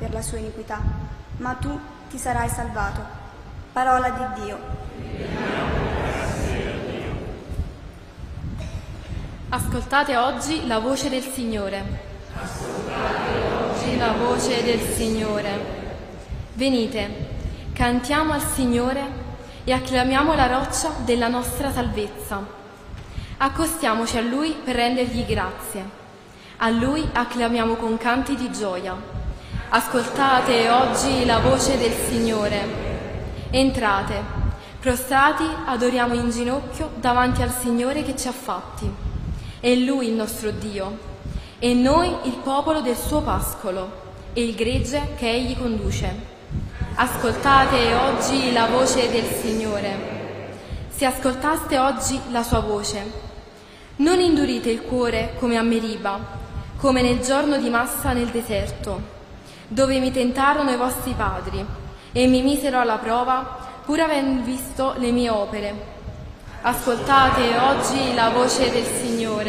per la sua iniquità, ma tu ti sarai salvato. Parola di Dio. Ascoltate oggi la voce del Signore. Ascoltate oggi la voce del Signore. Venite, cantiamo al Signore e acclamiamo la roccia della nostra salvezza. Accostiamoci a Lui per rendergli grazie. A Lui acclamiamo con canti di gioia. Ascoltate oggi la voce del Signore. Entrate, prostrati adoriamo in ginocchio davanti al Signore che ci ha fatti. È Lui il nostro Dio, e noi il popolo del suo pascolo, e il gregge che Egli conduce. Ascoltate oggi la voce del Signore. Se ascoltaste oggi la sua voce, non indurite il cuore come a Meriba, come nel giorno di Massa nel deserto, dove mi tentarono i vostri padri e mi misero alla prova, pur avendo visto le mie opere. Ascoltate oggi la voce del Signore.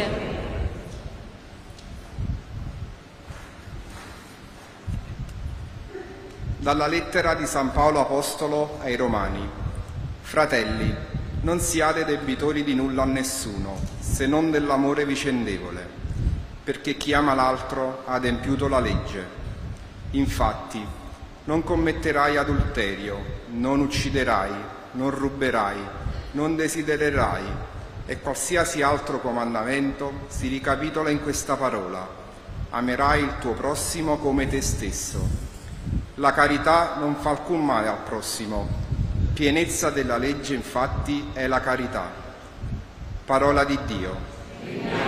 Dalla lettera di San Paolo Apostolo ai Romani. Fratelli, non siate debitori di nulla a nessuno, se non dell'amore vicendevole, perché chi ama l'altro ha adempiuto la legge. Infatti, non commetterai adulterio, non ucciderai, non ruberai, non desidererai, e qualsiasi altro comandamento si ricapitola in questa parola: amerai il tuo prossimo come te stesso. La carità non fa alcun male al prossimo. Pienezza della legge, infatti, è la carità. Parola di Dio.